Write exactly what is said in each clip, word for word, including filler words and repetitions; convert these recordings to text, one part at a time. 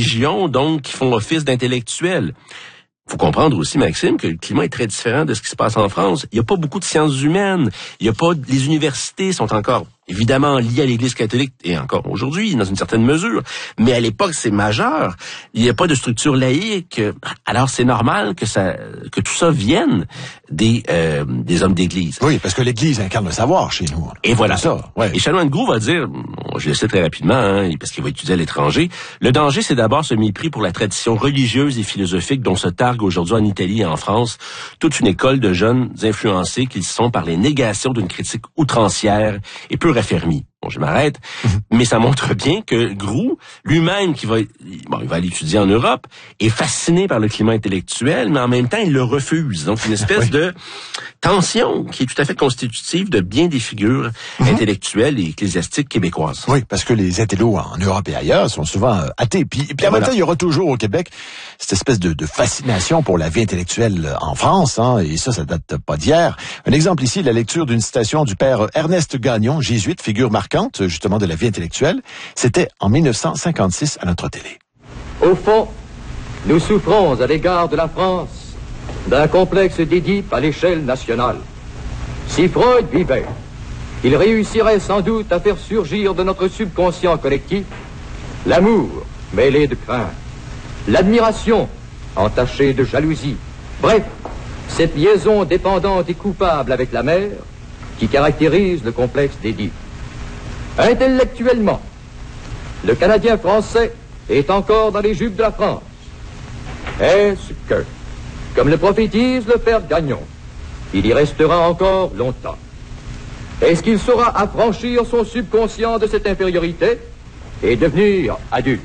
régions, donc, qui font office d'intellectuels. Faut comprendre aussi, Maxime, que le climat est très différent de ce qui se passe en France. Il n'y a pas beaucoup de sciences humaines. Il y a pas, les universités sont encore évidemment liées à l'Église catholique, et encore aujourd'hui, dans une certaine mesure. Mais à l'époque, c'est majeur. Il n'y a pas de structure laïque. Alors, c'est normal que ça, que tout ça vienne des, euh, des hommes d'Église. Oui, parce que l'Église incarne le savoir chez nous. Et voilà. Ça, ouais. Et Chanoine Groulx va dire, je le sais très rapidement, hein, parce qu'il va étudier à l'étranger, le danger, c'est d'abord ce mépris pour la tradition religieuse et philosophique dont se targue aujourd'hui en Italie et en France toute une école de jeunes influencés qu'ils sont par les négations d'une critique outrancière et peu raffermie. Bon, je m'arrête, mm-hmm. mais ça montre bien que Groulx, lui-même, qui va, bon, il va aller étudier en Europe, est fasciné par le climat intellectuel, mais en même temps, il le refuse. Donc, une espèce oui. de tension qui est tout à fait constitutive de bien des figures mm-hmm. intellectuelles et ecclésiastiques québécoises. Oui, parce que les intellos en Europe et ailleurs sont souvent euh, athées. Puis, puis en voilà. même temps, il y aura toujours au Québec cette espèce de, de fascination pour la vie intellectuelle en France, hein, et ça, ça date pas d'hier. Un exemple ici, la lecture d'une citation du père Ernest Gagnon, jésuite, figure marquante justement de la vie intellectuelle. C'était en mille neuf cent cinquante-six à notre télé. Au fond, nous souffrons à l'égard de la France d'un complexe d'Édipe à l'échelle nationale. Si Freud vivait, il réussirait sans doute à faire surgir de notre subconscient collectif l'amour mêlé de crainte, l'admiration entachée de jalousie. Bref, cette liaison dépendante et coupable avec la mère qui caractérise le complexe d'Édipe. Intellectuellement, le Canadien français est encore dans les jupes de la France. Est-ce que, comme le prophétise le père Gagnon, il y restera encore longtemps? Est-ce qu'il saura affranchir son subconscient de cette infériorité et devenir adulte?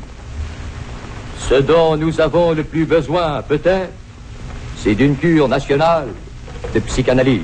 Ce dont nous avons le plus besoin, peut-être, c'est d'une cure nationale de psychanalyse.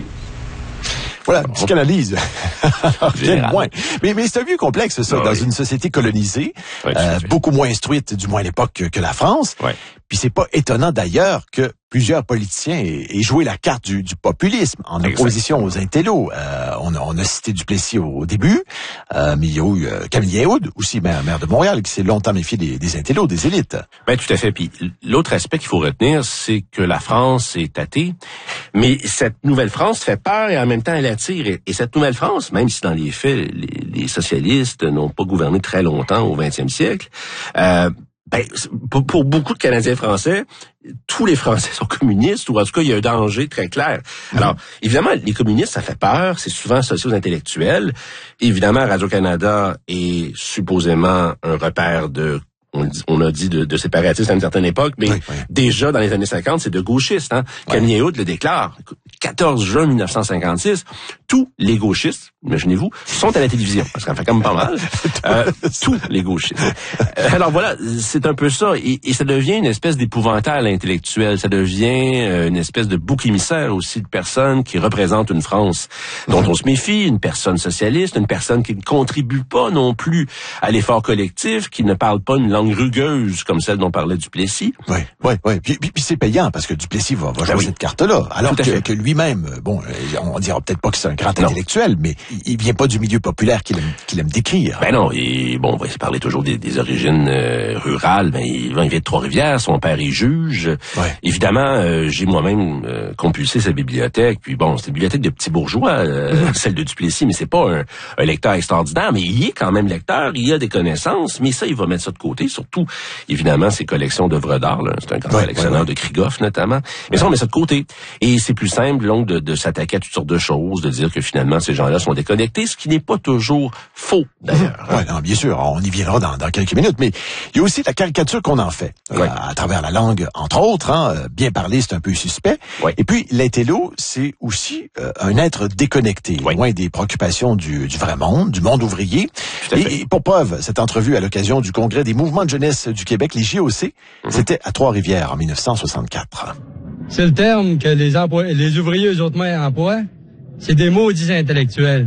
Voilà, psychanalyse. Alors, quel moins. Mais, mais c'est un vieux complexe, ça, oh, dans oui. une société colonisée, oui, euh, beaucoup moins instruite, du moins à l'époque, que, que la France. Oui. Puis c'est pas étonnant d'ailleurs que plusieurs politiciens aient, aient joué la carte du, du populisme en exact. opposition aux intellos. Euh, on, a, on a cité Duplessis au, au début, euh, mais il y a eu euh, Camille Yaoud, aussi maire, maire de Montréal, qui s'est longtemps méfié des, des intellos, des élites. Ben tout à fait. Puis l'autre aspect qu'il faut retenir, c'est que la France est athée, mais cette nouvelle France fait peur et en même temps elle attire. Et, et cette nouvelle France, même si dans les faits les, les socialistes n'ont pas gouverné très longtemps au vingtième siècle, euh, ben, pour, pour beaucoup de Canadiens français, tous les Français sont communistes, ou en tout cas, il y a un danger très clair. Alors, évidemment, les communistes, ça fait peur, c'est souvent associé aux intellectuels. Évidemment, Radio-Canada est supposément un repère de On, dit, on a dit de, de séparatistes à une certaine époque, mais oui, oui. déjà dans les années cinquante, c'est de gauchistes. Hein? Oui. Camille Yaoud le déclare. quatorze juin mille neuf cent cinquanté-six, tous les gauchistes, imaginez-vous, sont à la télévision. Parce qu'on fait quand même pas mal. euh, tous les gauchistes. Alors voilà, c'est un peu ça. Et, et ça devient une espèce d'épouvantail intellectuel. Ça devient une espèce de bouc émissaire aussi de personnes qui représentent une France dont on se méfie, une personne socialiste, une personne qui ne contribue pas non plus à l'effort collectif, qui ne parle pas une langue rugueuse comme celle dont parlait Duplessis. Oui, oui, oui. Puis, puis, puis c'est payant parce que Duplessis va, va jouer ben oui. cette carte-là. Alors que, que lui-même, bon, on dira peut-être pas que c'est un grand non. intellectuel, mais il vient pas du milieu populaire qu'il aime, qu'il aime décrire. Ben non, et bon, on va parler toujours des, des origines euh, rurales. Ben il, il vient de Trois-Rivières, son père est juge. Ouais. Évidemment, euh, j'ai moi-même euh, compulsé sa bibliothèque. Puis bon, c'est une bibliothèque de petits bourgeois, euh, celle de Duplessis, mais c'est pas un, un lecteur extraordinaire. Mais il est quand même lecteur, il a des connaissances, mais ça, il va mettre ça de côté. Surtout, évidemment, ses collections d'œuvres d'art. Là. C'est un grand ouais, collectionneur ouais, ouais. de Krigoff, notamment. Mais ouais. ça, on met ça de côté. Et c'est plus simple, donc, de, de s'attaquer à toutes sortes de choses, de dire que finalement, ces gens-là sont déconnectés, ce qui n'est pas toujours faux, d'ailleurs. Mmh. Ouais, non, bien sûr, on y viendra dans, dans quelques minutes. Mais il y a aussi la caricature qu'on en fait, ouais. à, à travers la langue, entre autres. Hein, bien parler, c'est un peu suspect. Ouais. Et puis, l'intello, c'est aussi euh, un être déconnecté, ouais. loin des préoccupations du, du vrai monde, du monde ouvrier. Et, et pour preuve, cette entrevue à l'occasion du Congrès des mouvements de jeunesse du Québec, les J O C, mmh. c'était à Trois-Rivières en mille neuf cent soixante-quatre. C'est le terme que les, emplois, les ouvriers eux autres mains emploient. C'est des maudits intellectuels.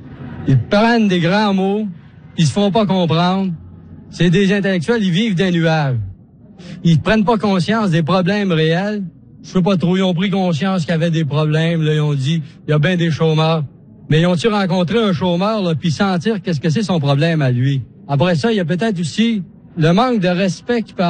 Ils prennent des grands mots, ils se font pas comprendre. C'est des intellectuels, ils vivent d'un nuage. Ils prennent pas conscience des problèmes réels. Je sais pas trop, ils ont pris conscience qu'il y avait des problèmes. Là, ils ont dit, il y a bien des chômeurs. Mais ils ont-tu rencontré un chômeur, là, puis sentir qu'est-ce que c'est son problème à lui? Après ça, il y a peut-être aussi le manque de respect qu'il peut